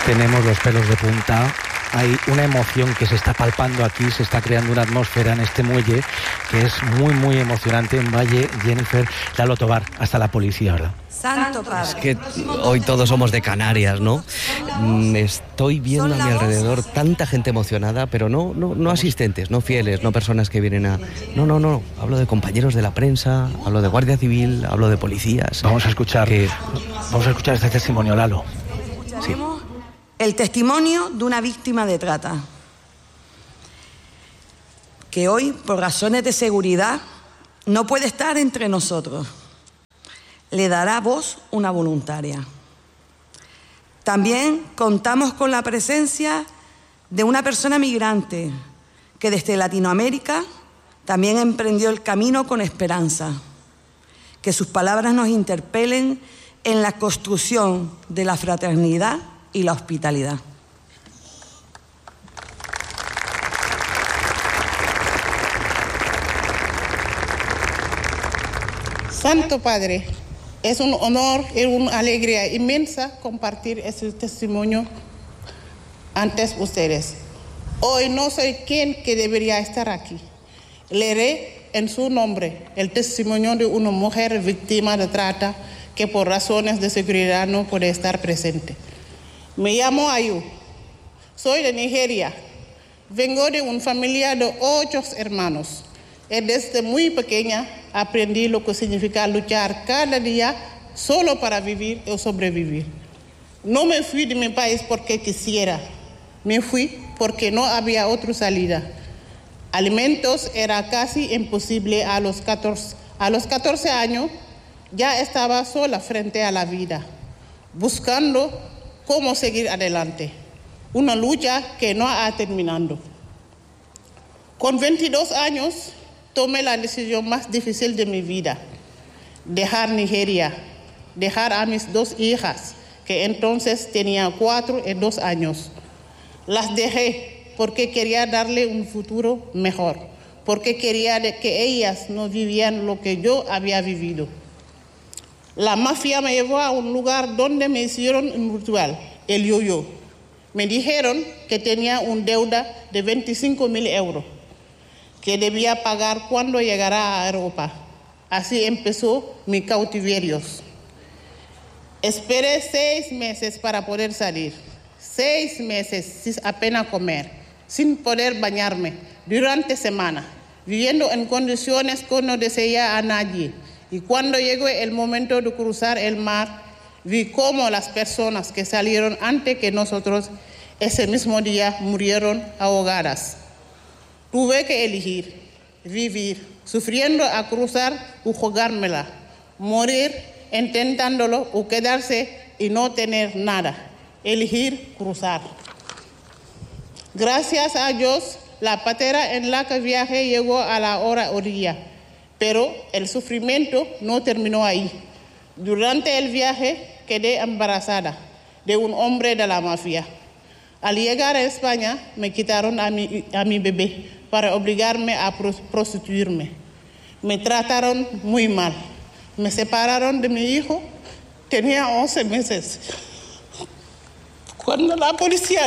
Tenemos los pelos de punta. Hay una emoción que se está palpando aquí, se está creando una atmósfera en este muelle que es muy, muy emocionante en Valle. Jennifer, Lalo Tobar, hasta la policía, ¿verdad? Santo Padre. Es que hoy todos somos de Canarias, ¿no? Estoy viendo a mi alrededor tanta gente emocionada, pero no asistentes, no fieles, no personas que vienen a... No. Hablo de compañeros de la prensa, hablo de Guardia Civil, hablo de policías. Vamos a escuchar este testimonio, Lalo. Sí. El testimonio de una víctima de trata, que hoy, por razones de seguridad, no puede estar entre nosotros. Le dará voz una voluntaria. También contamos con la presencia de una persona migrante que desde Latinoamérica también emprendió el camino con esperanza. Que sus palabras nos interpelen en la construcción de la fraternidad y la hospitalidad. Santo Padre, es un honor y una alegría inmensa compartir este testimonio ante ustedes. Hoy no soy quien que debería estar aquí. Leeré en su nombre el testimonio de una mujer víctima de trata que por razones de seguridad no puede estar presente. Me llamo Ayu, soy de Nigeria, vengo de una familia de 8 hermanos y desde muy pequeña aprendí lo que significa luchar cada día solo para vivir o sobrevivir. No me fui de mi país porque quisiera, me fui porque no había otra salida. Alimentos era casi imposible a los 14 años, ya estaba sola frente a la vida, buscando cómo seguir adelante. Una lucha que no ha terminado. Con 22 años, tomé la decisión más difícil de mi vida. Dejar Nigeria, dejar a mis 2 hijas, que entonces tenían 4 y 2 años. Las dejé porque quería darle un futuro mejor, porque quería que ellas no vivían lo que yo había vivido. La mafia me llevó a un lugar donde me hicieron un ritual, el yo-yo. Me dijeron que tenía una deuda de 25.000 euros, que debía pagar cuando llegara a Europa. Así empezó mi cautiverio. Esperé 6 meses para poder salir. 6 meses sin apenas comer, sin poder bañarme, durante semana, viviendo en condiciones que no deseaba a nadie. Y cuando llegó el momento de cruzar el mar, vi cómo las personas que salieron antes que nosotros ese mismo día murieron ahogadas. Tuve que elegir vivir, sufriendo a cruzar o jugármela, morir intentándolo o quedarse y no tener nada. Elegir cruzar. Gracias a Dios, la patera en la que viajé llegó a la orilla. Pero el sufrimiento no terminó ahí. Durante el viaje quedé embarazada de un hombre de la mafia. Al llegar a España me quitaron a mi bebé para obligarme a prostituirme. Me trataron muy mal. Me separaron de mi hijo. Tenía 11 meses. Cuando la policía...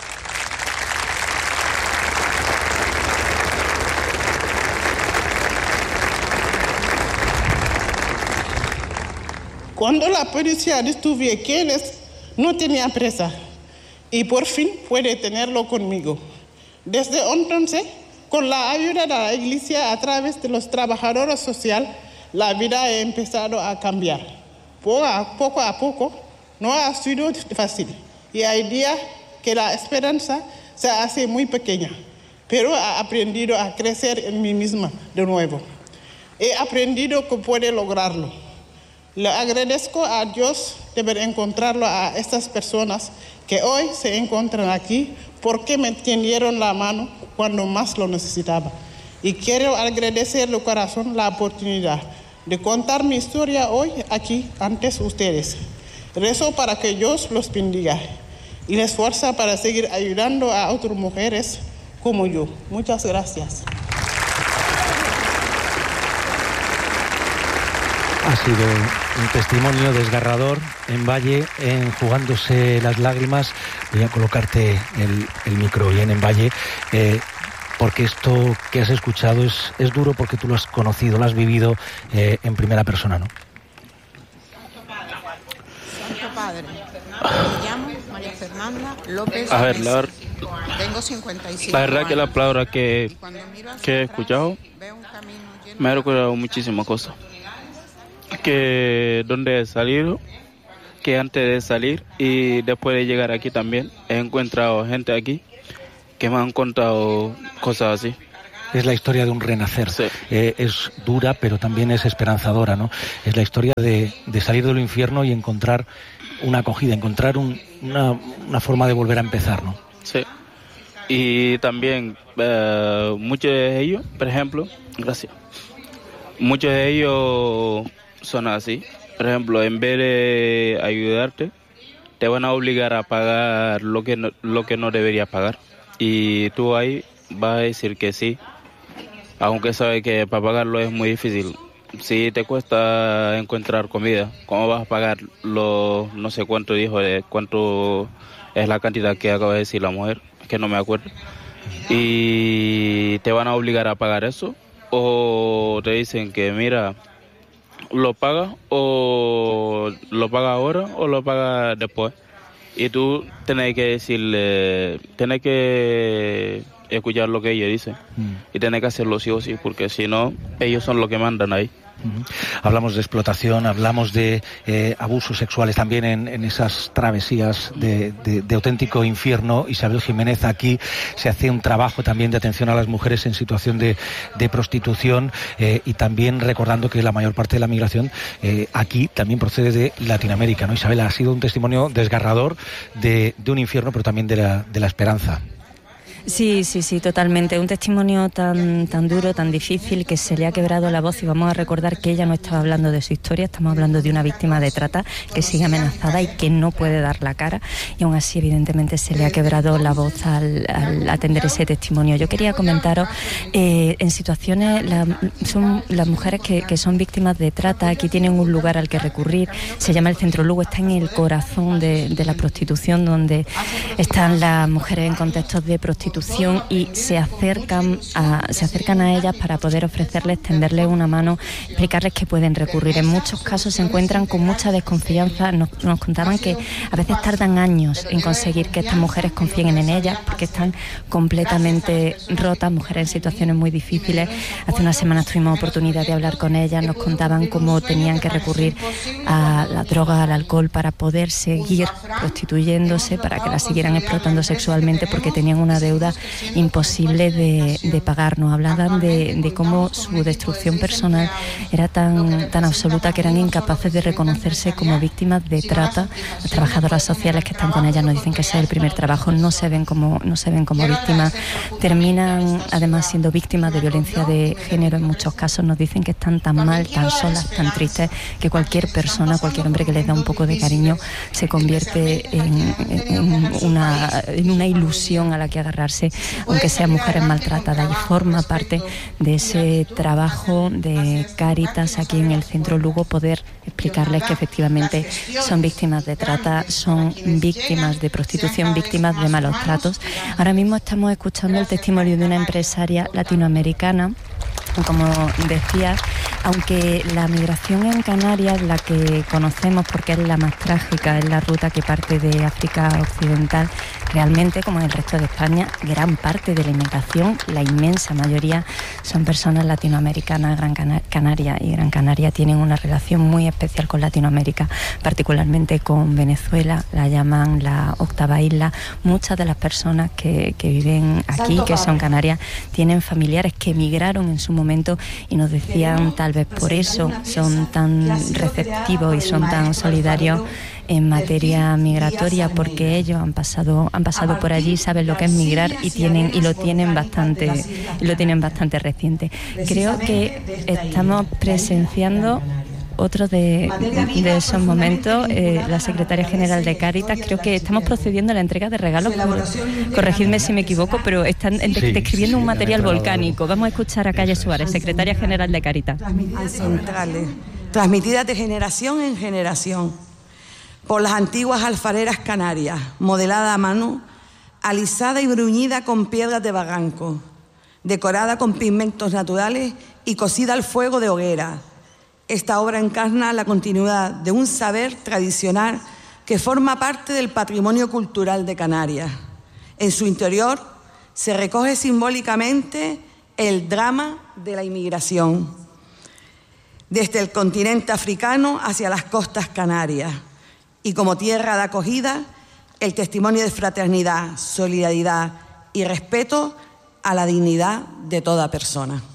Cuando la policía descubrió quiénes, no tenía presa y por fin puede tenerlo conmigo. Desde entonces, con la ayuda de la iglesia a través de los trabajadores sociales, la vida ha empezado a cambiar. Poco a poco, no ha sido fácil y hay días que la esperanza se hace muy pequeña, pero he aprendido a crecer en mí misma de nuevo. He aprendido que puedo lograrlo. Le agradezco a Dios de haber encontrado a estas personas que hoy se encuentran aquí porque me tendieron la mano cuando más lo necesitaba. Y quiero agradecer de corazón la oportunidad de contar mi historia hoy aquí ante ustedes. Rezo para que Dios los bendiga y les fuerza para seguir ayudando a otras mujeres como yo. Muchas gracias. Ha sido un testimonio desgarrador en Valle, jugándose las lágrimas. Voy a colocarte el micro bien en Valle, porque esto que has escuchado es duro, porque tú lo has conocido, lo has vivido en primera persona, ¿no? Santo Padre, me llamo María Fernanda López. A ver, tengo 55 la verdad años. que la palabra que he escuchado me ha recordado muchísimas cosas. Que donde he salido, que antes de salir y después de llegar aquí también he encontrado gente aquí que me han contado cosas así. Es la historia de un renacer. Sí. Es dura, pero también es esperanzadora, ¿no? Es la historia de salir del infierno y encontrar una acogida, encontrar una forma de volver a empezar, ¿no? Sí. Y también muchos de ellos, por ejemplo, gracias. Muchos de ellos son así. Por ejemplo, en vez de ayudarte, te van a obligar a pagar lo que no deberías pagar. Y tú ahí vas a decir que sí, aunque sabes que para pagarlo es muy difícil. Si te cuesta encontrar comida, ¿cómo vas a pagar los no sé cuánto dijo, cuánto es la cantidad que acaba de decir la mujer? Que no me acuerdo. Y te van a obligar a pagar eso, o te dicen que mira, lo pagas o lo pagas ahora o lo pagas después. Y tú tenés que decirle, tenés que escuchar lo que ellos dicen y tenés que hacerlo sí o sí, porque si no, ellos son los que mandan ahí. Hablamos de explotación, hablamos de abusos sexuales también en esas travesías de auténtico infierno. Isabel Jiménez, aquí se hace un trabajo también de atención a las mujeres en situación de prostitución, y también recordando que la mayor parte de la migración aquí también procede de Latinoamérica, ¿no? Isabel, ha sido un testimonio desgarrador de un infierno, pero también de la esperanza. Sí, totalmente. Un testimonio tan duro, tan difícil, que se le ha quebrado la voz, y vamos a recordar que ella no estaba hablando de su historia, estamos hablando de una víctima de trata que sigue amenazada y que no puede dar la cara, y aún así evidentemente se le ha quebrado la voz al atender ese testimonio. Yo quería comentaros, en situaciones, son las mujeres que son víctimas de trata, aquí tienen un lugar al que recurrir, se llama el Centro Lugo, está en el corazón de la prostitución, donde están las mujeres en contextos de prostitución y se acercan a ellas para poder ofrecerles, tenderles una mano, explicarles que pueden recurrir. En muchos casos se encuentran con mucha desconfianza. Nos contaban que a veces tardan años en conseguir que estas mujeres confíen en ellas, porque están completamente rotas, mujeres en situaciones muy difíciles. Hace unas semanas tuvimos oportunidad de hablar con ellas, nos contaban cómo tenían que recurrir a la droga, al alcohol, para poder seguir prostituyéndose, para que las siguieran explotando sexualmente, porque tenían una deuda imposible de pagar. Nos hablaban de cómo su destrucción personal era tan absoluta que eran incapaces de reconocerse como víctimas de trata. Las trabajadoras sociales que están con ellas nos dicen que ese es el primer trabajo, no se ven como víctimas, terminan además siendo víctimas de violencia de género. En muchos casos nos dicen que están tan mal, tan solas, tan tristes, que cualquier persona, cualquier hombre que les da un poco de cariño se convierte en una ilusión a la que agarrarse, aunque sean mujeres maltratadas, y forma parte de ese trabajo de Cáritas aquí en el Centro Lugo poder explicarles que efectivamente son víctimas de trata, son víctimas de prostitución, víctimas de malos tratos. Ahora mismo estamos escuchando el testimonio de una empresaria latinoamericana. Como decía, aunque la migración en Canarias, la que conocemos porque es la más trágica, es la ruta que parte de África Occidental, realmente, como en el resto de España, gran parte de la inmigración, la inmensa mayoría, son personas latinoamericanas. Gran Canaria y Gran Canaria tienen una relación muy especial con Latinoamérica, particularmente con Venezuela, la llaman la octava isla. Muchas de las personas que viven aquí, que son canarias, tienen familiares que emigraron en su momento y nos decían, tal vez por eso son tan receptivos y son tan solidarios en materia migratoria, porque ellos han pasado por allí, saben lo que es migrar y lo tienen bastante reciente. Creo que estamos presenciando otro de esos momentos. La secretaria general de Cáritas, creo que estamos procediendo a la entrega de regalos, corregidme si me equivoco, pero están describiendo un material volcánico. Vamos a escuchar a Calle Suárez, secretaria general de Cáritas. Centrales transmitidas de generación en generación por las antiguas alfareras canarias, modelada a mano, alisada y bruñida con piedras de barranco, decorada con pigmentos naturales y cocida al fuego de hoguera. Esta obra encarna la continuidad de un saber tradicional que forma parte del patrimonio cultural de Canarias. En su interior se recoge simbólicamente el drama de la inmigración, desde el continente africano hacia las costas canarias, y como tierra de acogida, el testimonio de fraternidad, solidaridad y respeto a la dignidad de toda persona.